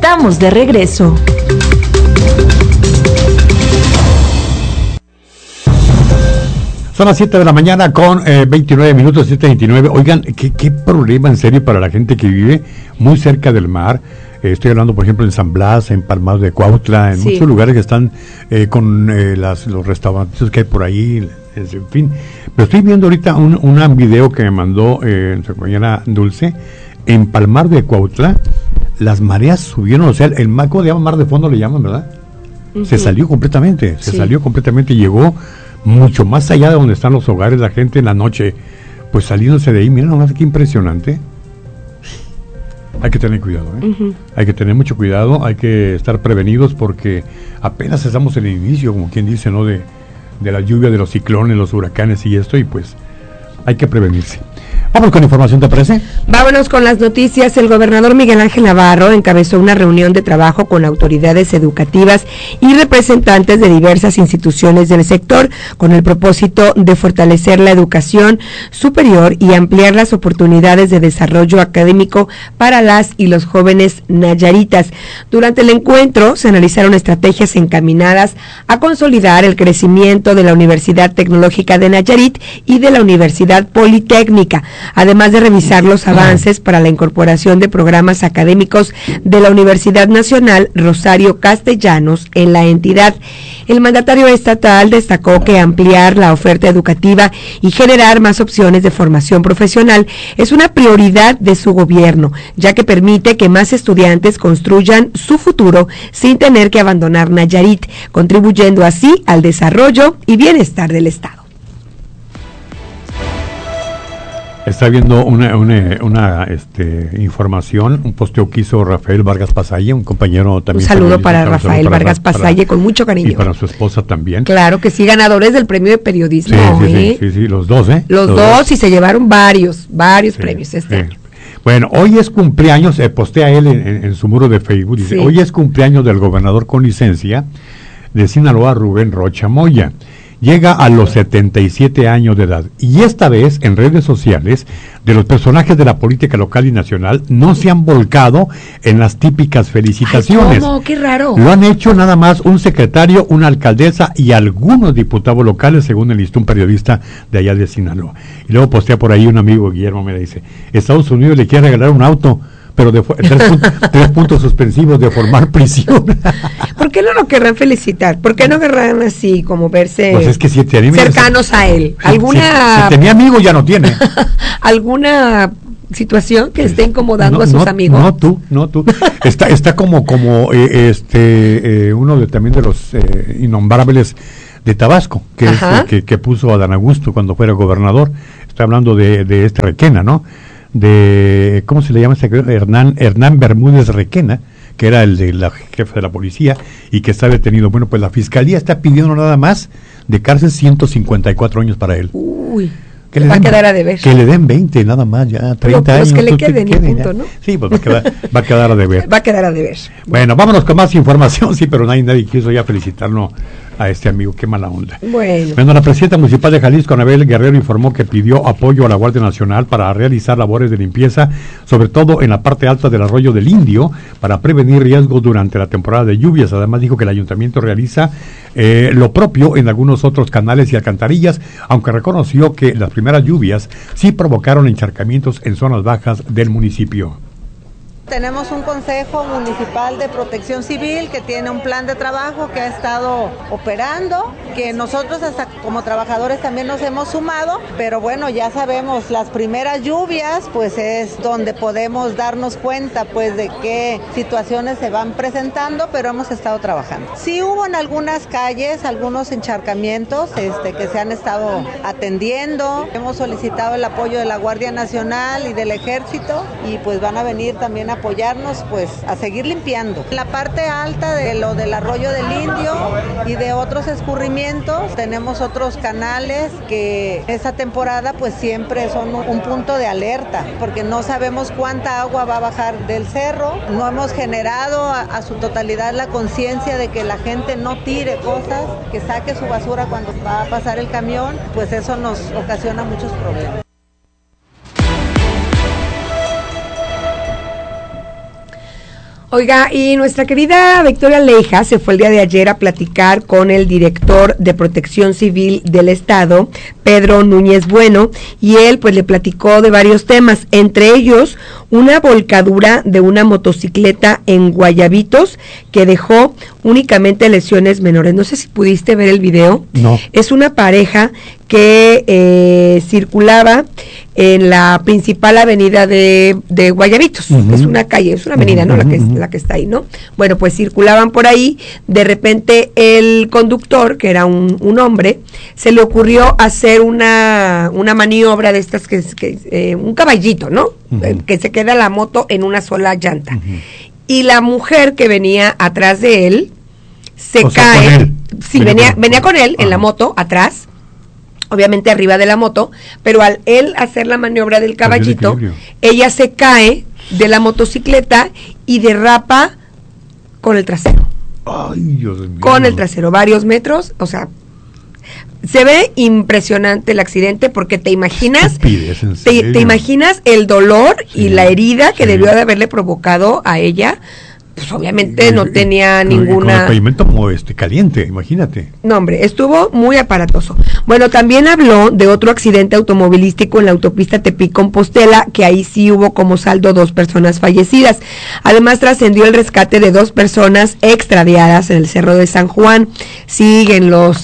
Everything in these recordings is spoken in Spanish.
Estamos de regreso. Son las 7 de la mañana con 29 minutos, 7:29. Oigan, ¿qué problema en serio para la gente que vive muy cerca del mar? Estoy hablando, por ejemplo, en San Blas, en Palmas de Cuautla, en muchos lugares que están con los restaurantes que hay por ahí, en fin. Pero estoy viendo ahorita un video que me mandó nuestra compañera Dulce. En Palmar de Cuautla, las mareas subieron, o sea, el mar, ¿cómo se llama? Mar de fondo le llaman, ¿verdad? Se salió completamente, y llegó mucho más allá de donde están los hogares, la gente en la noche, pues saliéndose de ahí. Mira nomás qué impresionante. Hay que tener cuidado, hay que tener mucho cuidado, hay que estar prevenidos porque apenas estamos en el inicio, como quien dice, ¿no? De la lluvia, de los ciclones, los huracanes y esto, y pues hay que prevenirse. Vamos con información, ¿te parece? Vámonos con las noticias. El gobernador Miguel Ángel Navarro encabezó una reunión de trabajo con autoridades educativas y representantes de diversas instituciones del sector con el propósito de fortalecer la educación superior y ampliar las oportunidades de desarrollo académico para las y los jóvenes nayaritas. Durante el encuentro se analizaron estrategias encaminadas a consolidar el crecimiento de la Universidad Tecnológica de Nayarit y de la Universidad Politécnica, además de revisar los avances para la incorporación de programas académicos de la Universidad Nacional Rosario Castellanos en la entidad. El mandatario estatal destacó que ampliar la oferta educativa y generar más opciones de formación profesional es una prioridad de su gobierno, ya que permite que más estudiantes construyan su futuro sin tener que abandonar Nayarit, contribuyendo así al desarrollo y bienestar del Estado. Está viendo una información, un posteo que hizo Rafael Vargas Pasalle, un compañero también. Un saludo para Rafael Vargas Pasalle, con mucho cariño. Y para su esposa también. Claro que sí, ganadores del premio de periodismo. Sí, los dos, Los dos, y se llevaron varios premios este año. Bueno, hoy es cumpleaños, postea él en su muro de Facebook, dice, hoy es cumpleaños del gobernador con licencia de Sinaloa, Rubén Rocha Moya. Llega a los 77 años de edad y esta vez en redes sociales de los personajes de la política local y nacional no se han volcado en las típicas felicitaciones. Ay, ¿cómo? ¡Qué raro! Lo han hecho nada más un secretario, una alcaldesa y algunos diputados locales, según enlistó un periodista de allá de Sinaloa. Y luego postea por ahí un amigo, Guillermo, me dice, Estados Unidos le quiere regalar un auto, pero de 3 puntos suspensivos de formar prisión. ¿Por qué no lo querrán felicitar? ¿Por qué no querrán así como verse pues es que si cercanos a él? ¿Alguna si tenía amigos ya no tiene? ¿Alguna situación que esté incomodando a sus amigos? No tú. Está como uno también de los innombrables de Tabasco, que es que puso a Adán Augusto cuando fuera gobernador. Está hablando de Requena, ¿no? De, ¿cómo se le llama este? Hernán Bermúdez Requena, que era el de la jefe de la policía y que está detenido. Bueno, pues la fiscalía está pidiendo nada más de cárcel 154 años para él. Uy, que va a quedar a deber. Que le den 20 nada más, ya 30 años. Que le queden, punto, ¿no? Sí, pues va a quedar a deber. Va a quedar a deber. Bueno, vámonos con más información, sí, pero nadie quiso ya felicitarlo a este amigo, qué mala onda. Bueno, la presidenta municipal de Jalisco, Anabel Guerrero, informó que pidió apoyo a la Guardia Nacional para realizar labores de limpieza, sobre todo en la parte alta del arroyo del Indio, para prevenir riesgos durante la temporada de lluvias. Además dijo que el ayuntamiento realiza lo propio en algunos otros canales y alcantarillas, aunque reconoció que las primeras lluvias sí provocaron encharcamientos en zonas bajas del municipio. Tenemos un Consejo Municipal de Protección Civil que tiene un plan de trabajo que ha estado operando, que nosotros hasta como trabajadores también nos hemos sumado, pero bueno, ya sabemos, las primeras lluvias pues es donde podemos darnos cuenta pues de qué situaciones se van presentando, pero hemos estado trabajando. Sí hubo en algunas calles algunos encharcamientos que se han estado atendiendo, hemos solicitado el apoyo de la Guardia Nacional y del Ejército y pues van a venir también a apoyarnos pues a seguir limpiando. En la parte alta de lo del arroyo del Indio y de otros escurrimientos tenemos otros canales que esta temporada pues siempre son un punto de alerta porque no sabemos cuánta agua va a bajar del cerro. No hemos generado a su totalidad la conciencia de que la gente no tire cosas, que saque su basura cuando va a pasar el camión, pues eso nos ocasiona muchos problemas. Oiga, y nuestra querida Victoria Leija se fue el día de ayer a platicar con el director de Protección Civil del Estado, Pedro Núñez Bueno, y él pues le platicó de varios temas, entre ellos una volcadura de una motocicleta en Guayabitos que dejó únicamente lesiones menores. No sé si pudiste ver el video. No. Es una pareja que circulaba en la principal avenida de Guayabitos. Uh-huh. Es una calle, es una avenida, ¿no? La que está ahí, ¿no? Bueno, pues circulaban por ahí, de repente el conductor, que era un hombre, se le ocurrió hacer una maniobra de estas un caballito, ¿no? Uh-huh. Que se queda la moto en una sola llanta. Uh-huh. Y la mujer que venía atrás de él se cae. Sí, venía con él en la moto atrás, obviamente arriba de la moto, pero al él hacer la maniobra del caballito, ella se cae de la motocicleta y derrapa con el trasero. Ay, Dios mío. Con el trasero, varios metros, o sea, se ve impresionante el accidente porque te imaginas, te imaginas el dolor y la herida que debió de haberle provocado a ella. Pues obviamente no tenía ninguna... Con el pavimento como caliente, imagínate. No, hombre, estuvo muy aparatoso. Bueno, también habló de otro accidente automovilístico en la autopista Tepic-Compostela, que ahí sí hubo como saldo 2 personas fallecidas. Además, trascendió el rescate de 2 personas extraviadas en el Cerro de San Juan. Siguen los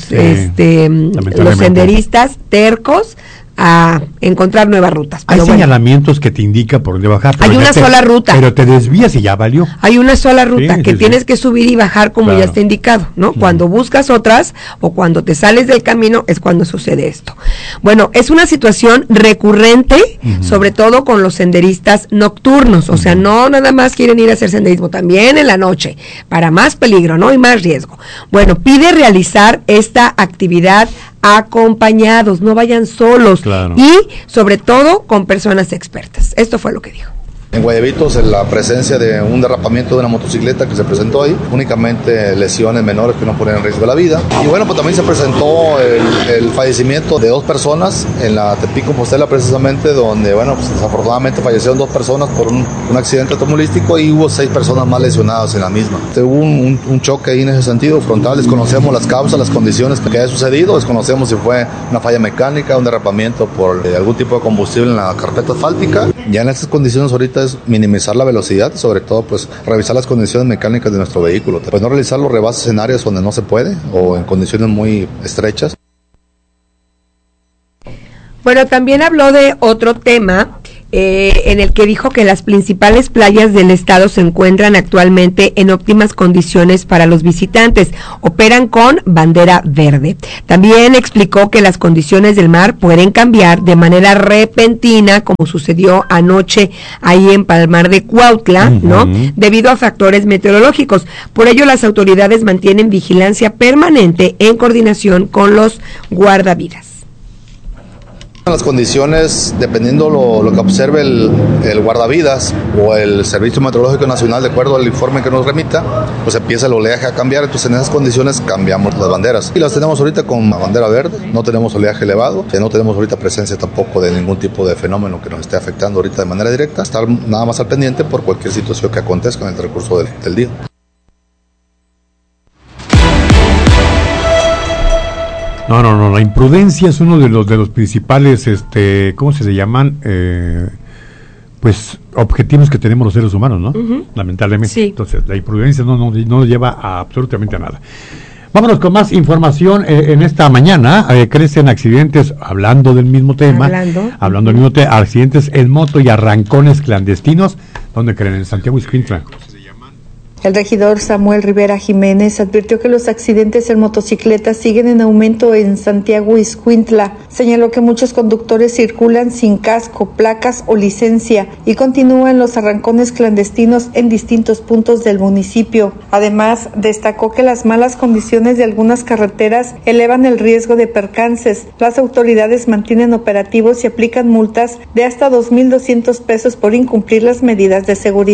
senderistas tercos a encontrar nuevas rutas. Hay señalamientos que te indica por dónde bajar. Hay una sola ruta. Pero te desvías y ya valió. Hay una sola ruta que tienes que subir y bajar como ya está indicado, ¿no? Cuando buscas otras o cuando te sales del camino es cuando sucede esto. Bueno, es una situación recurrente, sobre todo con los senderistas nocturnos, o sea, no nada más quieren ir a hacer senderismo, también en la noche, para más peligro, ¿no? Y más riesgo. Bueno, pide realizar esta actividad acompañados, no vayan solos, y sobre todo con personas expertas. Esto fue lo que dijo. En Guayabitos, la presencia de un derrapamiento de una motocicleta que se presentó ahí, únicamente lesiones menores que no ponen en riesgo la vida. Y bueno, pues también se presentó el fallecimiento de 2 personas en la Tepic-Compostela, precisamente, donde, bueno, pues desafortunadamente fallecieron 2 personas por un accidente automovilístico y hubo 6 personas más lesionadas en la misma. Hubo un choque ahí en ese sentido frontal, desconocemos las causas, las condiciones que haya sucedido, desconocemos si fue una falla mecánica, un derrapamiento por algún tipo de combustible en la carpeta asfáltica. Ya en estas condiciones ahorita es minimizar la velocidad y sobre todo pues revisar las condiciones mecánicas de nuestro vehículo, pues no realizar los rebases en áreas donde no se puede o en condiciones muy estrechas. Bueno, también habló de otro tema en el que dijo que las principales playas del estado se encuentran actualmente en óptimas condiciones para los visitantes, operan con bandera verde. También explicó que las condiciones del mar pueden cambiar de manera repentina, como sucedió anoche ahí en Palmar de Cuautla, ¿no? Debido a factores meteorológicos. Por ello, las autoridades mantienen vigilancia permanente en coordinación con los guardavidas. Las condiciones, dependiendo lo que observe el guardavidas o el Servicio Meteorológico Nacional, de acuerdo al informe que nos remita, pues empieza el oleaje a cambiar. Entonces en esas condiciones cambiamos las banderas y las tenemos ahorita con bandera verde. No tenemos oleaje elevado, no tenemos ahorita presencia tampoco de ningún tipo de fenómeno que nos esté afectando ahorita de manera directa. Estar nada más al pendiente por cualquier situación que acontezca en el transcurso del día. No, la imprudencia es uno de los principales, ¿cómo se llaman? Pues objetivos que tenemos los seres humanos, ¿no? Lamentablemente. Sí. Entonces, la imprudencia no lleva a absolutamente a nada. Vámonos con más información. En esta mañana crecen accidentes, hablando del mismo tema, accidentes en moto y arrancones clandestinos. ¿Dónde creen? En Santiago Ixcuintla. El regidor Samuel Rivera Jiménez advirtió que los accidentes en motocicletas siguen en aumento en Santiago Ixcuintla. Señaló que muchos conductores circulan sin casco, placas o licencia y continúan los arrancones clandestinos en distintos puntos del municipio. Además, destacó que las malas condiciones de algunas carreteras elevan el riesgo de percances. Las autoridades mantienen operativos y aplican multas de hasta 2,200 pesos por incumplir las medidas de seguridad.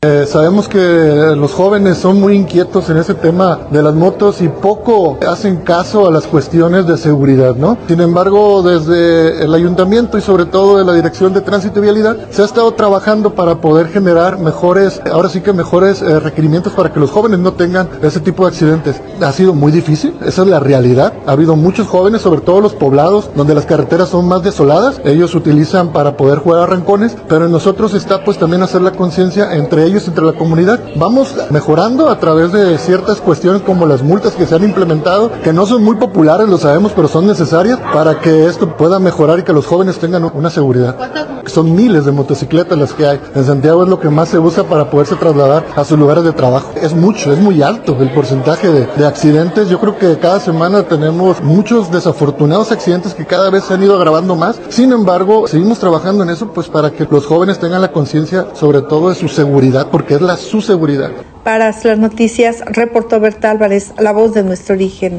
Sabemos que los jóvenes son muy inquietos en ese tema de las motos y poco hacen caso a las cuestiones de seguridad, ¿no? Sin embargo, desde el ayuntamiento y sobre todo de la Dirección de Tránsito y Vialidad, se ha estado trabajando para poder generar mejores requerimientos para que los jóvenes no tengan ese tipo de accidentes. Ha sido muy difícil, esa es la realidad. Ha habido muchos jóvenes, sobre todo los poblados, donde las carreteras son más desoladas. Ellos utilizan para poder jugar a arrancones, pero en nosotros está pues también hacer la conciencia entre ellos, entre la comunidad. Vamos mejorando a través de ciertas cuestiones como las multas que se han implementado, que no son muy populares, lo sabemos, pero son necesarias para que esto pueda mejorar y que los jóvenes tengan una seguridad. Son miles de motocicletas las que hay. En Santiago es lo que más se usa para poderse trasladar a sus lugares de trabajo. Es mucho, es muy alto el porcentaje de accidentes. Yo creo que cada semana tenemos muchos desafortunados accidentes que cada vez se han ido agravando más. Sin embargo, seguimos trabajando en eso pues para que los jóvenes tengan la conciencia sobre todo de su seguridad, porque es su seguridad. Para las noticias, reportó Berta Álvarez, la voz de nuestro origen.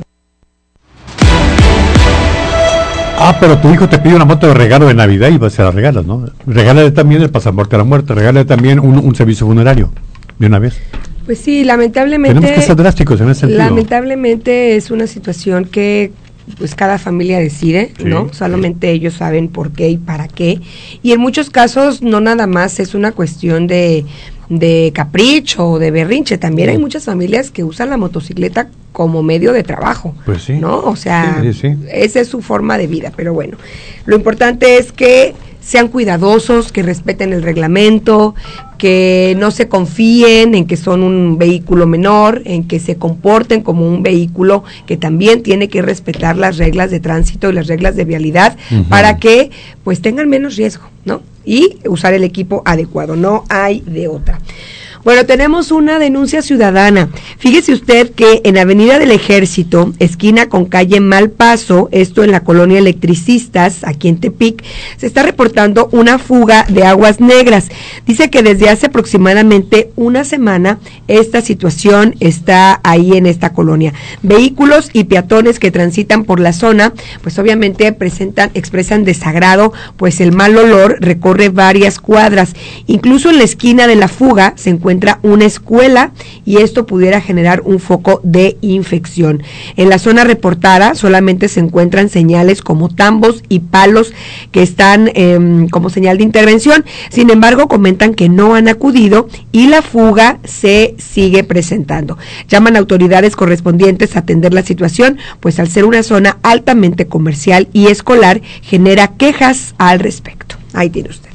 Pero tu hijo te pide una moto de regalo de Navidad y se la regalas, ¿no? Regálale también el pasaporte a la muerte, regálale también un servicio funerario, de una vez. Pues sí, lamentablemente... Tenemos que ser drásticos en ese sentido. Lamentablemente es una situación que pues cada familia decide, sí, ¿no? Solamente ellos saben por qué y para qué. Y en muchos casos no nada más es una cuestión de capricho o de berrinche, también hay muchas familias que usan la motocicleta como medio de trabajo, pues sí, ¿no? O sea, sí. Esa es su forma de vida, pero bueno, lo importante es que sean cuidadosos, que respeten el reglamento, que no se confíen en que son un vehículo menor, en que se comporten como un vehículo que también tiene que respetar las reglas de tránsito y las reglas de vialidad, para que pues tengan menos riesgo, ¿no? Y usar el equipo adecuado, no hay de otra. Bueno, tenemos una denuncia ciudadana. Fíjese usted que en Avenida del Ejército, esquina con calle Malpaso, esto en la colonia Electricistas, aquí en Tepic, se está reportando una fuga de aguas negras. Dice que desde hace aproximadamente una semana esta situación está ahí en esta colonia. Vehículos y peatones que transitan por la zona, pues obviamente expresan desagrado, pues el mal olor recorre varias cuadras. Incluso en la esquina de la fuga se encuentra una escuela y esto pudiera generar un foco de infección. En la zona reportada solamente se encuentran señales como tambos y palos que están como señal de intervención. Sin embargo, comentan que no han acudido y la fuga se sigue presentando. Llaman a autoridades correspondientes a atender la situación, pues al ser una zona altamente comercial y escolar, genera quejas al respecto. Ahí tiene usted.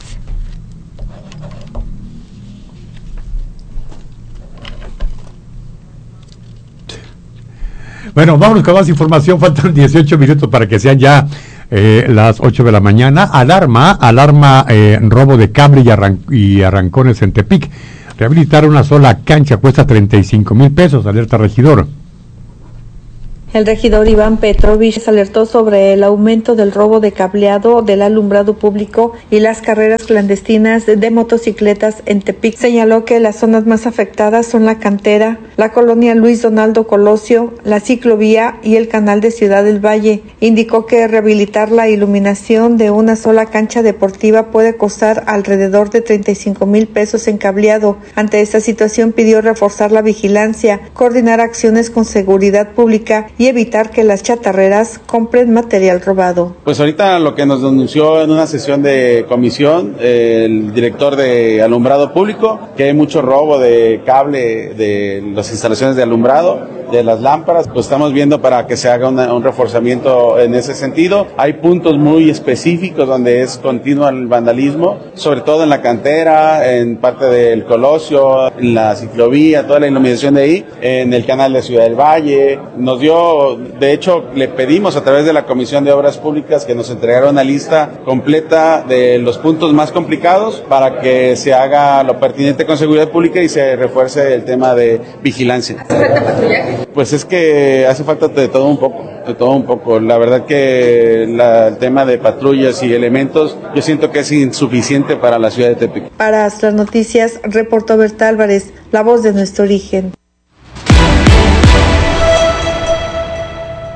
Bueno, vámonos con más información, faltan 18 minutos para que sean ya las 8 de la mañana. Alarma, robo de cable y arrancones en Tepic. Rehabilitar una sola cancha cuesta 35,000 pesos, alerta regidor. El regidor Iván Petrovich alertó sobre el aumento del robo de cableado del alumbrado público y las carreras clandestinas de motocicletas en Tepic. Señaló que las zonas más afectadas son la cantera, la colonia Luis Donaldo Colosio, la ciclovía y el canal de Ciudad del Valle. Indicó que rehabilitar la iluminación de una sola cancha deportiva puede costar alrededor de 35,000 pesos en cableado. Ante esta situación pidió reforzar la vigilancia, coordinar acciones con seguridad pública y evitar que las chatarreras compren material robado. Pues ahorita lo que nos denunció en una sesión de comisión el director de alumbrado público, que hay mucho robo de cable de las instalaciones de alumbrado, de las lámparas, pues estamos viendo para que se haga un reforzamiento en ese sentido. Hay puntos muy específicos donde es continuo el vandalismo, sobre todo en la cantera, en parte del Colosio, en la ciclovía, toda la iluminación de ahí, en el canal de Ciudad del Valle. De hecho, le pedimos a través de la Comisión de Obras Públicas que nos entregara una lista completa de los puntos más complicados para que se haga lo pertinente con seguridad pública y se refuerce el tema de vigilancia. ¿Hace falta patrullaje? Pues es que hace falta de todo un poco. La verdad que el tema de patrullas y elementos, yo siento que es insuficiente para la ciudad de Tepic. Para las noticias, reportó Berta Álvarez, la voz de nuestro origen.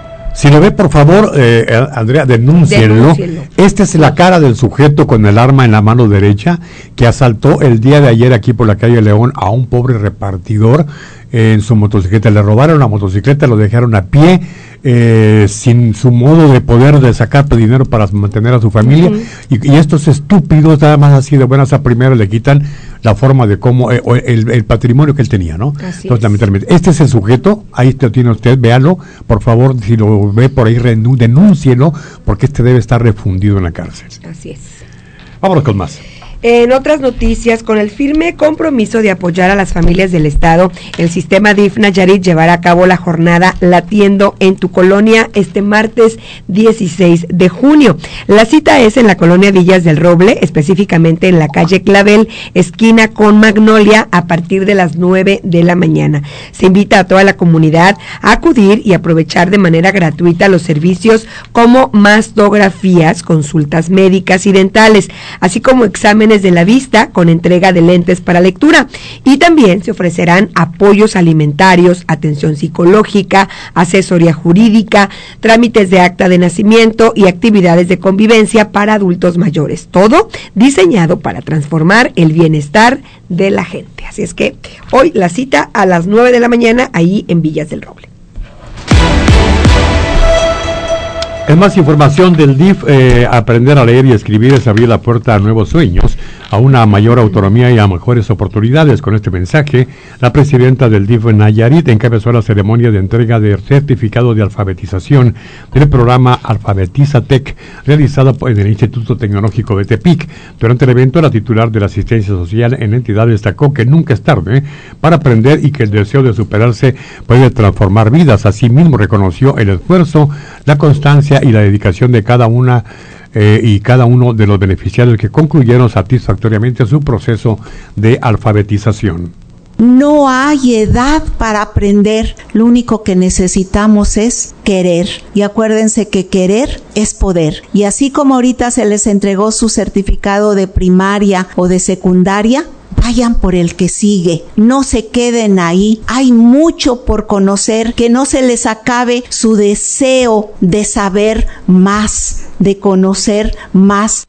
Si lo ve, por favor, Andrea, denúncienlo. Esta es la cara del sujeto con el arma en la mano derecha que asaltó el día de ayer aquí por la calle León a un pobre repartidor en su motocicleta. Le robaron la motocicleta, lo dejaron a pie, sin su modo de poder de sacar dinero para mantener a su familia. Y estos estúpidos, nada más así de buenas a primero, le quitan la forma de cómo, el patrimonio que él tenía, ¿no? Entonces, lamentablemente, este es el sujeto, ahí lo tiene usted, véalo, por favor, si lo ve por ahí, denúncielo, porque este debe estar refundido en la cárcel. Así es. Vámonos con más. En otras noticias, con el firme compromiso de apoyar a las familias del Estado, el sistema DIF Nayarit llevará a cabo la jornada Latiendo en tu Colonia este martes 16 de junio. La cita es en la colonia Villas del Roble, específicamente en la calle Clavel, esquina con Magnolia, a partir de las 9 de la mañana. Se invita a toda la comunidad a acudir y aprovechar de manera gratuita los servicios como mastografías, consultas médicas y dentales, así como exámenes de la vista con entrega de lentes para lectura, y también se ofrecerán apoyos alimentarios, atención psicológica, asesoría jurídica, trámites de acta de nacimiento y actividades de convivencia para adultos mayores, todo diseñado para transformar el bienestar de la gente. Así es que hoy la cita a las 9 de la mañana ahí en Villas del Roble. En más información del DIF, aprender a leer y escribir es abrir la puerta a nuevos sueños, a una mayor autonomía y a mejores oportunidades. Con este mensaje, la presidenta del DIF Nayarit encabezó la ceremonia de entrega de certificado de alfabetización del programa Alfabetizatec, realizada por el Instituto Tecnológico de Tepic. Durante el evento, la titular de la asistencia social en la entidad destacó que nunca es tarde para aprender y que el deseo de superarse puede transformar vidas. Asimismo, reconoció el esfuerzo, la constancia y la dedicación de cada una y cada uno de los beneficiarios que concluyeron satisfactoriamente su proceso de alfabetización. No hay edad para aprender, lo único que necesitamos es querer. Y acuérdense que querer es poder. Y así como ahorita se les entregó su certificado de primaria o de secundaria, vayan por el que sigue, no se queden ahí, hay mucho por conocer, que no se les acabe su deseo de saber más, de conocer más.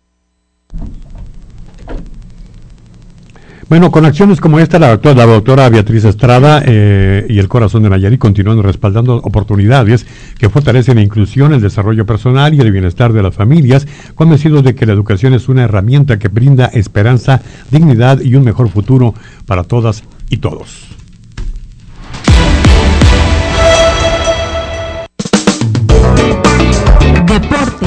Bueno, con acciones como esta, la doctora Beatriz Estrada y el Corazón de Nayarit continúan respaldando oportunidades que fortalecen la inclusión, el desarrollo personal y el bienestar de las familias, convencidos de que la educación es una herramienta que brinda esperanza, dignidad y un mejor futuro para todas y todos. Deporte.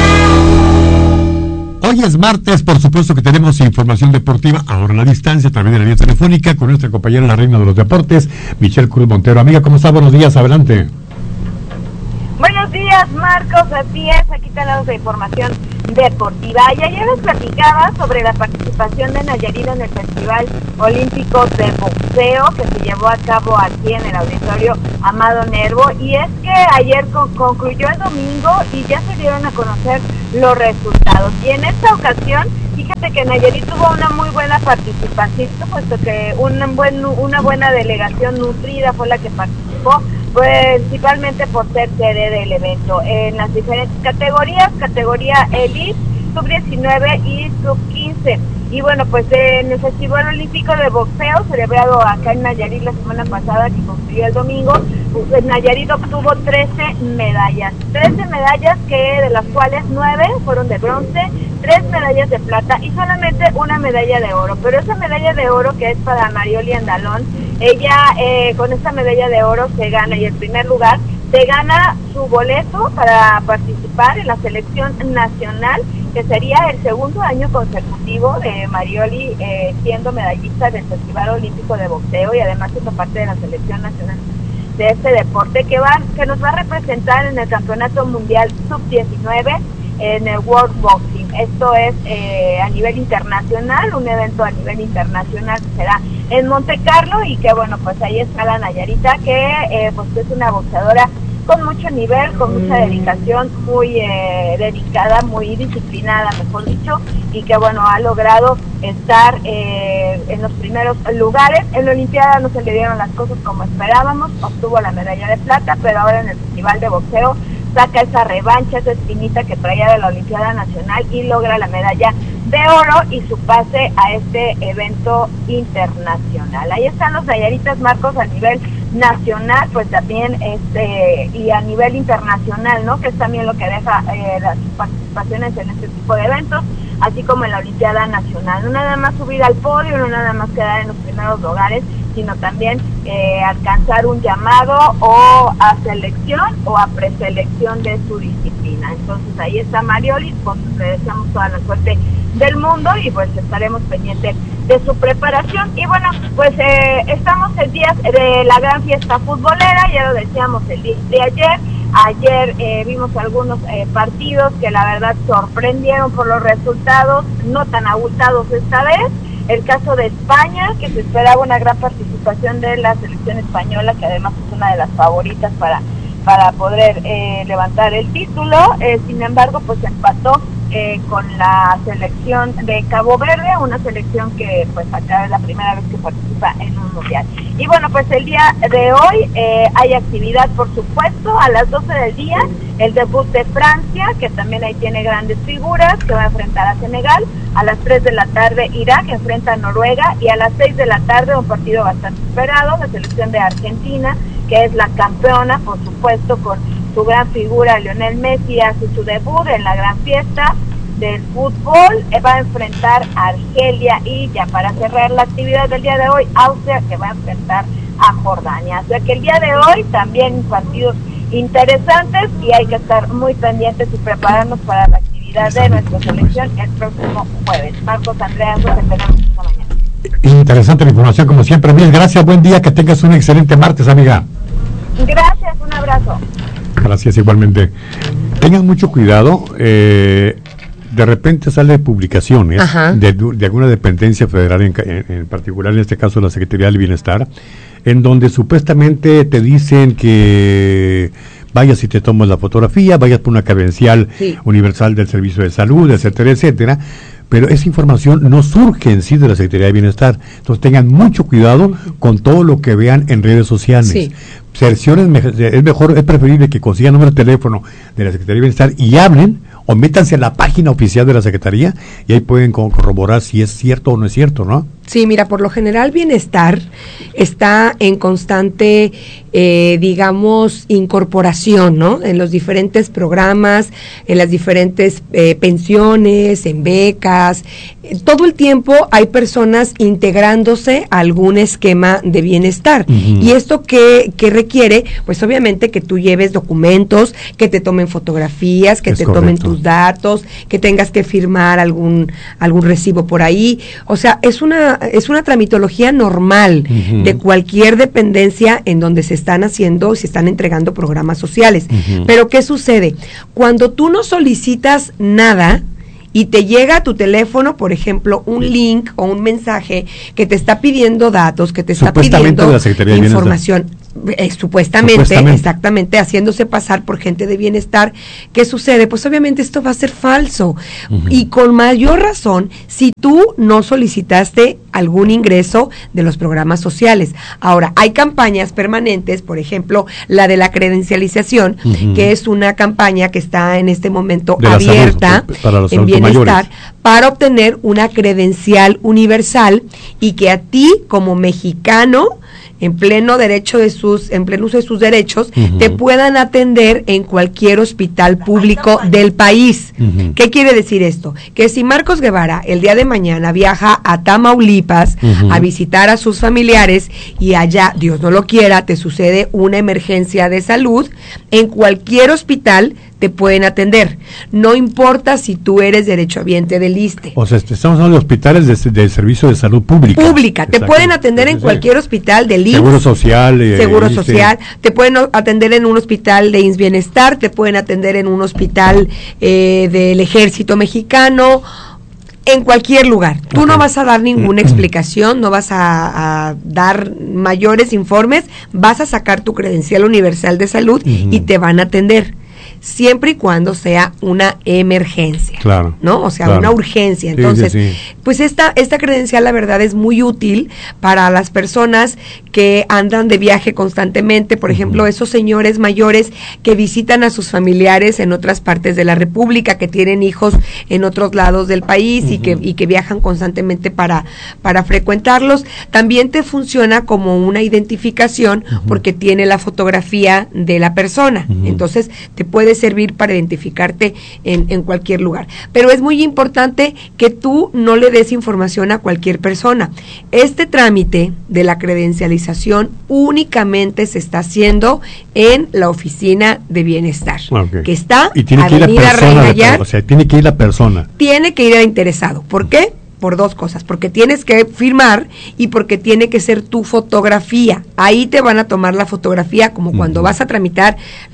Hoy es martes, por supuesto que tenemos información deportiva, ahora a la distancia, también en la vía telefónica, con nuestra compañera, la reina de los deportes, Michelle Cruz Montero. Amiga, ¿cómo está? Buenos días, adelante. Buenos días, Marcos, así es, aquí tenemos la información deportiva. Y ayer les platicaba sobre la participación de Nayarit en el Festival Olímpico de Boxeo que se llevó a cabo aquí en el Auditorio Amado Nervo, y es que ayer concluyó el domingo y ya se dieron a conocer los resultados. Y en esta ocasión, fíjate que Nayarit tuvo una muy buena participación, puesto que una buena delegación nutrida fue la que participó, principalmente por ser sede del evento en las diferentes categorías, categoría Elite, Sub-19 y Sub-15. Y bueno, pues en el Festival Olímpico de Boxeo, celebrado acá en Nayarit la semana pasada, que concluyó el domingo, pues Nayarit obtuvo 13 medallas, que de las cuales 9 fueron de bronce, 3 medallas de plata y solamente una medalla de oro. Pero esa medalla de oro, que es para Marioli Andalón, ella con esta medalla de oro se gana, y en primer lugar se gana su boleto para participar en la selección nacional, que sería el segundo año consecutivo de Marioli siendo medallista del Festival Olímpico de Boxeo, y además es parte de la selección nacional de este deporte que nos va a representar en el Campeonato Mundial Sub-19 en el World Boxing. Esto es a nivel internacional, un evento a nivel internacional que será en Monte Carlo, y que bueno, pues ahí está la Nayarita, que pues es una boxeadora con mucho nivel, con mucha dedicación, muy dedicada, muy disciplinada, mejor dicho, y que bueno, ha logrado estar en los primeros lugares. En la Olimpiada no se le dieron las cosas como esperábamos, obtuvo la medalla de plata, pero ahora en el Festival de Boxeo saca esa revancha, esa espinita que traía de la Olimpiada Nacional y logra la medalla de oro y su pase a este evento internacional. Ahí están los Nayaritas, Marcos, a nivel nacional, pues también y a nivel internacional, ¿no? Que es también lo que deja las participaciones en este tipo de eventos, así como en la Olimpiada Nacional. No nada más subir al podio, no nada más quedar en los primeros lugares, sino también alcanzar un llamado o a selección o a preselección de su disciplina. Entonces ahí está Marioli, pues le deseamos toda la suerte del mundo y pues estaremos pendientes de su preparación. Y bueno, pues estamos en días de la gran fiesta futbolera, ya lo decíamos el día de ayer. Ayer vimos algunos partidos que la verdad sorprendieron por los resultados, no tan abultados esta vez. El caso de España, que se esperaba una gran participación de la selección española, que además es una de las favoritas para poder levantar el título. Sin embargo, pues empató con la selección de Cabo Verde, una selección que pues acá es la primera vez que participa en un mundial. Y bueno, pues el día de hoy hay actividad, por supuesto, a las 12 del día, el debut de Francia, que también ahí tiene grandes figuras, que va a enfrentar a Senegal. A las 3 de la tarde Irak enfrenta a Noruega, y a las 6 de la tarde un partido bastante esperado, la selección de Argentina, que es la campeona, por supuesto, con su gran figura Lionel Messi, hace su debut en la gran fiesta del fútbol, va a enfrentar a Argelia, y ya para cerrar la actividad del día de hoy, Austria, que va a enfrentar a Jordania. O sea que el día de hoy también partidos interesantes y hay que estar muy pendientes y prepararnos para la actividad de nuestra selección el próximo jueves. Marcos, Andrea, eso que tenemos esta mañana. Interesante la información como siempre. Mil gracias, buen día, que tengas un excelente martes, amiga. Gracias, un abrazo. Gracias igualmente. Tengan mucho cuidado, de repente sale publicaciones de alguna dependencia federal, en particular en este caso la Secretaría del Bienestar, en donde supuestamente te dicen que vayas y te tomas la fotografía, vayas por una credencial universal del Servicio de Salud, etcétera, etcétera. Pero esa información no surge en sí de la Secretaría de Bienestar. Entonces tengan mucho cuidado con todo lo que vean en redes sociales. Es preferible que consigan número de teléfono de la Secretaría de Bienestar y hablen, o métanse a la página oficial de la Secretaría y ahí pueden corroborar si es cierto o no es cierto, ¿no? Sí, mira, por lo general Bienestar está en constante, incorporación, ¿no? En los diferentes programas, en las diferentes pensiones, en becas. Todo el tiempo hay personas integrándose a algún esquema de bienestar. ¿Y esto qué requiere? Pues obviamente que tú lleves documentos, que te tomen fotografías, que te tomen tus datos, que tengas que firmar algún recibo por ahí. O sea, es una tramitología normal de cualquier dependencia en donde se están entregando programas sociales. Pero ¿qué sucede? Cuando tú no solicitas nada y te llega a tu teléfono, por ejemplo, un link o un mensaje que te está pidiendo datos, que te está pidiendo información, supuestamente, exactamente, haciéndose pasar por gente de bienestar, ¿qué sucede? Pues obviamente esto va a ser falso, y con mayor razón si tú no solicitaste algún ingreso de los programas sociales. Ahora, hay campañas permanentes, por ejemplo, la de la credencialización, que es una campaña que está en este momento abierta en Bienestar, para obtener una credencial universal, y que a ti como mexicano, en pleno uso de sus derechos, te puedan atender en cualquier hospital público del país. ¿Qué quiere decir esto? Que si Marcos Guevara el día de mañana viaja a Tamaulipas a visitar a sus familiares, y allá, Dios no lo quiera, te sucede una emergencia de salud, en cualquier hospital te pueden atender, no importa si tú eres derechohabiente del ISSSTE. O sea, estamos hablando de hospitales del Servicio de Salud Pública. Te pueden atender en cualquier hospital del ISSSTE. Seguro Social. Te pueden atender en un hospital de IMSS Bienestar, te pueden atender en un hospital del Ejército Mexicano, en cualquier lugar. Tú no vas a dar ninguna explicación, no vas a dar mayores informes, vas a sacar tu credencial universal de salud y te van a atender. siempre y cuando sea una emergencia. Claro. ¿No? O sea, claro. una urgencia. Entonces, sí. pues esta credencial, la verdad, es muy útil para las personas que andan de viaje constantemente, por ejemplo, esos señores mayores que visitan a sus familiares en otras partes de la República, que tienen hijos en otros lados del país y que viajan constantemente para frecuentarlos. También te funciona como una identificación porque tiene la fotografía de la persona. Entonces, te puede servir para identificarte en cualquier lugar. Pero es muy importante que tú no le des información a cualquier persona. Este trámite de la credencialización únicamente se está haciendo en la oficina de bienestar, que está y tiene Avenida Reina Yar. O sea, tiene que ir la persona. Tiene que ir el interesado. ¿Por qué? Por dos cosas, porque tienes que firmar y porque tiene que ser tu fotografía. Ahí te van a tomar la fotografía, como cuando vas a tramitar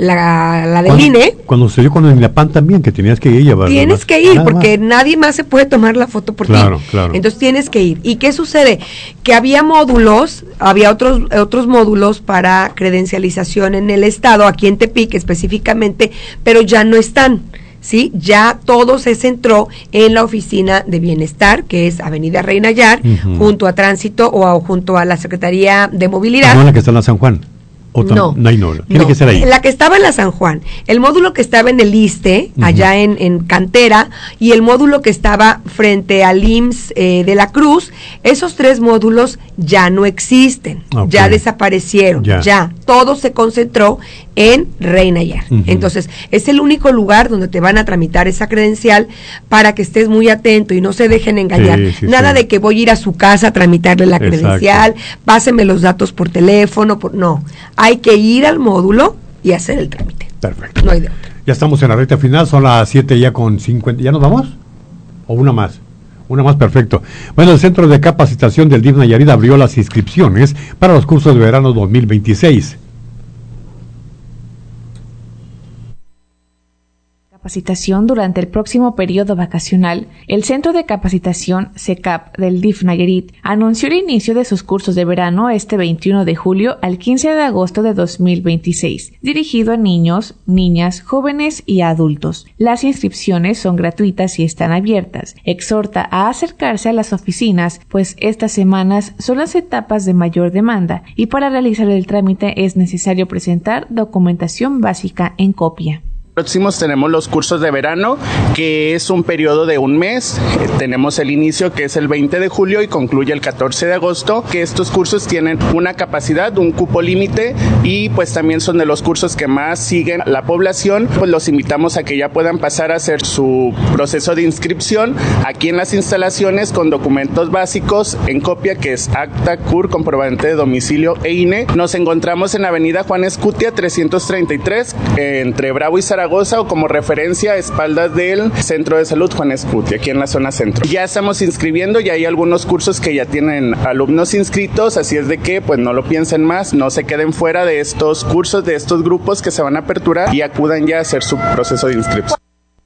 la del INE. Cuando se dio con el INAPAN también, que tenías que ir. Tienes que ir, porque nadie más se puede tomar la foto por ti. Claro. Entonces tienes que ir. ¿Y qué sucede? Que había módulos, había otros módulos para credencialización en el estado, aquí en Tepic específicamente, pero ya no están. ¿Sí? Ya todo se centró en la oficina de bienestar, que es Avenida Reina Yar, junto a Tránsito o junto a la Secretaría de Movilidad. ¿No la que está en la San Juan? No, tiene que ser ahí. La que estaba en la San Juan, el módulo que estaba en el ISSSTE, allá en Cantera, y el módulo que estaba frente al IMSS de la Cruz, esos 3 módulos ya no existen, ya desaparecieron, ya todo se concentró en Reina Yar. Entonces, es el único lugar donde te van a tramitar esa credencial para que estés muy atento y no se dejen engañar. Nada de que voy a ir a su casa a tramitarle la credencial, páseme los datos por teléfono, no. Hay que ir al módulo y hacer el trámite. Perfecto. No hay de otra. Ya estamos en la recta final, son las 7 ya con 50. ¿Ya nos vamos? ¿O una más? Una más, perfecto. Bueno, el Centro de Capacitación del DIF Nayarit abrió las inscripciones para los cursos de verano 2026. Capacitación durante el próximo periodo vacacional, el Centro de Capacitación CECAP del DIF Nayarit anunció el inicio de sus cursos de verano este 21 de julio al 15 de agosto de 2026, dirigido a niños, niñas, jóvenes y adultos. Las inscripciones son gratuitas y están abiertas. Exhorta a acercarse a las oficinas, pues estas semanas son las etapas de mayor demanda y para realizar el trámite es necesario presentar documentación básica en copia. Próximos tenemos los cursos de verano, que es un periodo de un mes. Tenemos el inicio, que es el 20 de julio y concluye el 14 de agosto, que estos cursos tienen una capacidad, un cupo límite y pues también son de los cursos que más siguen la población. Pues los invitamos a que ya puedan pasar a hacer su proceso de inscripción aquí en las instalaciones con documentos básicos en copia, que es acta, CUR, comprobante de domicilio e INE. Nos encontramos en Avenida Juan Escutia 333, entre Bravo y Zaragoza, o como referencia a espaldas del Centro de Salud Juan Escutia, aquí en la zona centro. Ya estamos inscribiendo, ya hay algunos cursos que ya tienen alumnos inscritos, así es de que pues no lo piensen más, no se queden fuera de estos cursos, de estos grupos que se van a aperturar y acudan ya a hacer su proceso de inscripción.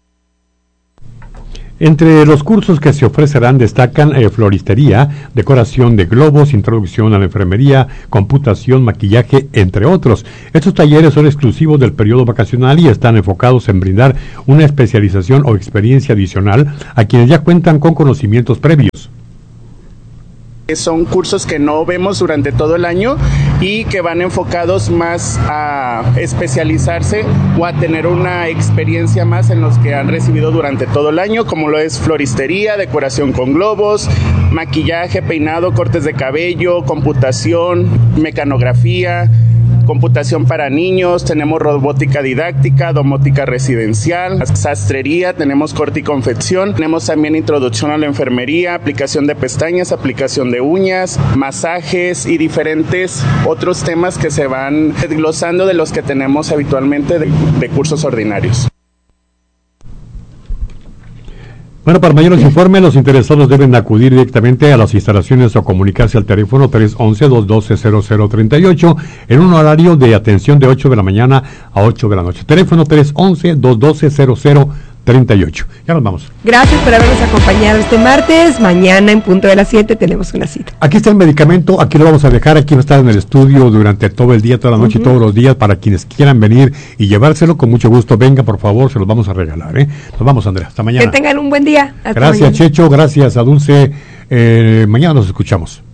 Entre los cursos que se ofrecerán destacan floristería, decoración de globos, introducción a la enfermería, computación, maquillaje, entre otros. Estos talleres son exclusivos del periodo vacacional y están enfocados en brindar una especialización o experiencia adicional a quienes ya cuentan con conocimientos previos. Son cursos que no vemos durante todo el año y que van enfocados más a especializarse o a tener una experiencia más en los que han recibido durante todo el año, como lo es floristería, decoración con globos, maquillaje, peinado, cortes de cabello, computación, mecanografía, computación para niños, tenemos robótica didáctica, domótica residencial, sastrería, tenemos corte y confección, tenemos también introducción a la enfermería, aplicación de pestañas, aplicación de uñas, masajes y diferentes otros temas que se van desglosando de los que tenemos habitualmente de cursos ordinarios. Bueno, para mayores informes, los interesados deben acudir directamente a las instalaciones o comunicarse al teléfono 311-212-0038 en un horario de atención de 8 de la mañana a 8 de la noche. Teléfono 311-212-0038. 38. Ya nos vamos. Gracias por habernos acompañado este martes. Mañana en punto de las 7 tenemos una cita. Aquí está el medicamento, aquí lo vamos a dejar, aquí va a estar en el estudio durante todo el día, toda la noche y todos los días, para quienes quieran venir y llevárselo, con mucho gusto. Venga, por favor, se los vamos a regalar. Nos vamos, Andrea, hasta mañana. Que tengan un buen día. Gracias, mañana. Checho, gracias a Dulce. Mañana nos escuchamos.